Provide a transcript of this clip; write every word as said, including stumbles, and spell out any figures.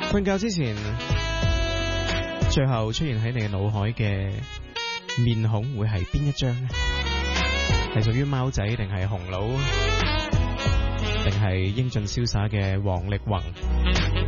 瞓覺之前，最後出現喺你嘅腦海嘅面孔會係邊一張呢？係屬於貓仔，定係紅佬，定係英俊瀟灑嘅王力宏？